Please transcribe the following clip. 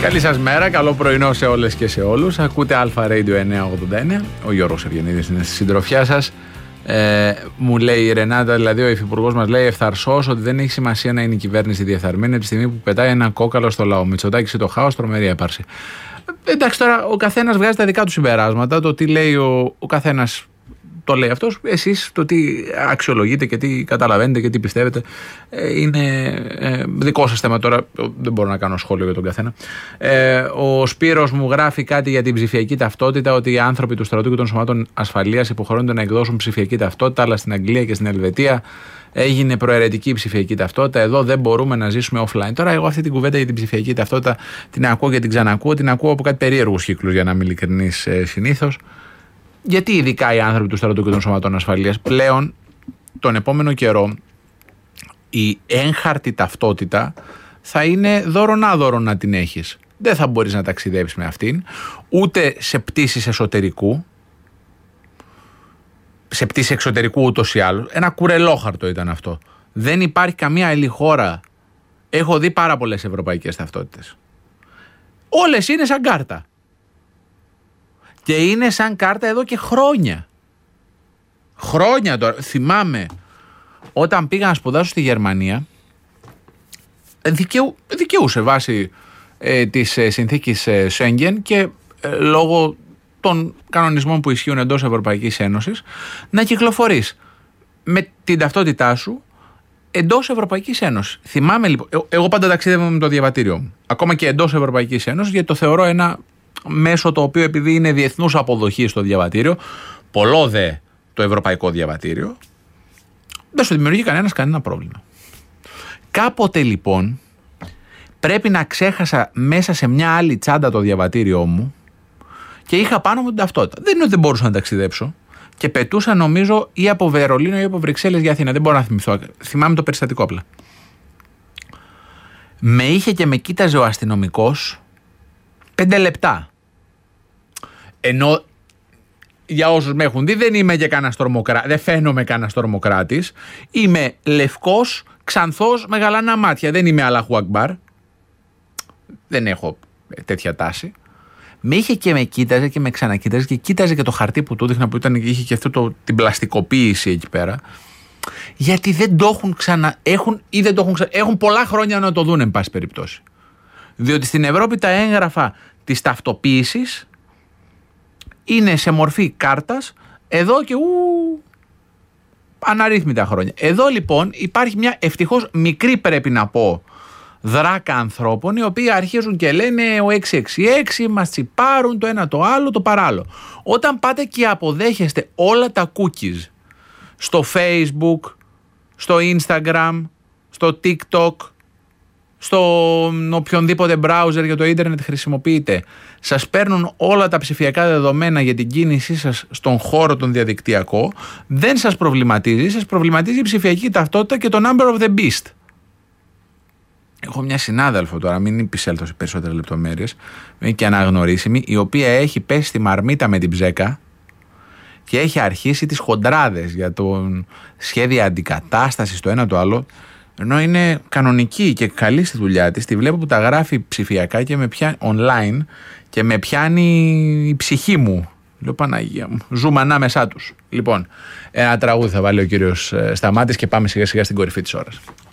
Καλή σας μέρα, καλό πρωινό σε όλες και σε όλους. Ακούτε Αλφα Radio 989. Ο Γιώργος Ευγενίδης είναι στη συντροφιά σας. Μου λέει η Ρενάτα, δηλαδή ο υφυπουργός μας λέει ευθαρσώς ότι δεν έχει σημασία να είναι η κυβέρνηση διεφθαρμένη από τη στιγμή που πετάει ένα κόκαλο στο λαό. Μητσοτάκης ή το χάος, τρομερή έπαρση. Εντάξει, τώρα ο καθένας βγάζει τα δικά του συμπεράσματα. Το τι λέει ο καθένας το λέει αυτός. Εσείς το τι αξιολογείτε και τι καταλαβαίνετε και τι πιστεύετε είναι δικό σας θέμα. Τώρα δεν μπορώ να κάνω σχόλιο για τον καθένα. Ο Σπύρος μου γράφει κάτι για την ψηφιακή ταυτότητα, ότι οι άνθρωποι του στρατού και των σωμάτων ασφαλείας υποχρεώνονται να εκδώσουν ψηφιακή ταυτότητα, αλλά στην Αγγλία και στην Ελβετία έγινε προαιρετική ψηφιακή ταυτότητα. Εδώ δεν μπορούμε να ζήσουμε offline. Τώρα, εγώ αυτή την κουβέντα για την ψηφιακή ταυτότητα την ακούω και την ξανακούω. Την ακούω από κάτι περίεργους κύκλους, για να είμαι ειλικρινής συνήθως. Γιατί ειδικά οι άνθρωποι του στρατού και των σωματών ασφαλείας πλέον τον επόμενο καιρό η έγχαρτη ταυτότητα θα είναι δώρο να την έχεις. Δεν θα μπορείς να ταξιδέψεις με αυτήν, ούτε σε πτήσεις εσωτερικού, σε πτήσεις εξωτερικού ούτως ή άλλως. Ένα κουρελόχαρτο ήταν αυτό. Δεν υπάρχει καμία άλλη χώρα. Έχω δει πάρα πολλές ευρωπαϊκές ταυτότητες. Όλες είναι σαν κάρτα. Και είναι σαν κάρτα εδώ και χρόνια. Χρόνια τώρα. Θυμάμαι όταν πήγα να σπουδάσω στη Γερμανία, δικαιούσε βάσει της συνθήκης Σέγγεν και λόγω των κανονισμών που ισχύουν εντός Ευρωπαϊκής Ένωσης να κυκλοφορείς με την ταυτότητά σου εντός Ευρωπαϊκής Ένωσης. Θυμάμαι λοιπόν, εγώ πάντα ταξίδευα με το διαβατήριό μου, ακόμα και εντός Ευρωπαϊκής Ένωσης, γιατί το θεωρώ ένα μέσο το οποίο, επειδή είναι διεθνούς αποδοχής στο διαβατήριο, πολλό δε το ευρωπαϊκό διαβατήριο, δεν σου δημιουργεί κανένα πρόβλημα. Κάποτε λοιπόν πρέπει να ξέχασα μέσα σε μια άλλη τσάντα το διαβατήριό μου και είχα πάνω μου την ταυτότητα. Δεν είναι ότι δεν μπορούσα να ταξιδέψω και πετούσα, νομίζω, ή από Βερολίνο ή από Βρυξέλλες για Αθήνα. Δεν μπορώ να θυμηθώ. Θυμάμαι το περιστατικό απλά. Με είχε και με κοίταζε ο αστυνομικός 5 λεπτά. Ενώ για όσους με έχουν δει, δεν είμαι και κανένας τρομοκράτης, δεν φαίνομαι κανένας τρομοκράτης. Είμαι λευκός, ξανθός, με γαλανά μάτια. Δεν είμαι Αλάχου Ακμπάρ. Δεν έχω τέτοια τάση. Με είχε και με κοίταζε και με ξανακοίταζε και κοίταζε και το χαρτί που του δείχνα, που είχε και αυτό την πλαστικοποίηση εκεί πέρα. Γιατί δεν το έχουν έχουν πολλά χρόνια να το δουν, εν πάση περιπτώσει. Διότι στην Ευρώπη τα έγγραφα της ταυτοποίησης είναι σε μορφή κάρτας εδώ και αναρρύθμιτα χρόνια. Εδώ λοιπόν υπάρχει μια ευτυχώς μικρή, πρέπει να πω, δράκα ανθρώπων, οι οποίοι αρχίζουν και λένε ο 666 μας τσιπάρουν το ένα το άλλο το παράλληλο. Όταν πάτε και αποδέχεστε όλα τα cookies στο Facebook, στο Instagram, στο TikTok, στο οποιονδήποτε browser για το ίντερνετ χρησιμοποιείτε, σας παίρνουν όλα τα ψηφιακά δεδομένα για την κίνησή σας στον χώρο τον διαδικτυακό, δεν σας προβληματίζει, σας προβληματίζει η ψηφιακή ταυτότητα και το number of the beast. Έχω μια συνάδελφο τώρα, μην επισέλθω σε περισσότερες λεπτομέρειες, είναι και αναγνωρίσιμη, η οποία έχει πέσει στη μαρμίτα με την ψέκα και έχει αρχίσει τις χοντράδες για το σχέδιο αντικατάστασης, το ένα το άλλο, ενώ είναι κανονική και καλή στη δουλειά της. Τη βλέπω που τα γράφει ψηφιακά και με πιάνει online και με πιάνει η ψυχή μου. Λέω, Παναγία μου, ζούμε ανάμεσά τους. Λοιπόν, ένα τραγούδι θα βάλει ο κύριος Σταμάτης και πάμε σιγά σιγά στην κορυφή της ώρας.